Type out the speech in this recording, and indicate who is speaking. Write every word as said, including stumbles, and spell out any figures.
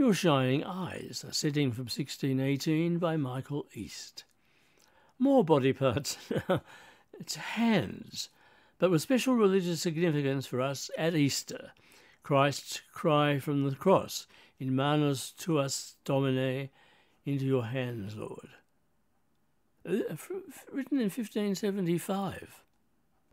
Speaker 1: Your Shining Eyes, a setting from sixteen eighteen by Michael East. More body parts. It's hands, but with special religious significance for us at Easter. Christ's cry from the cross, in manus tuas Domine, into your hands, Lord. Uh, written in fifteen seventy-five.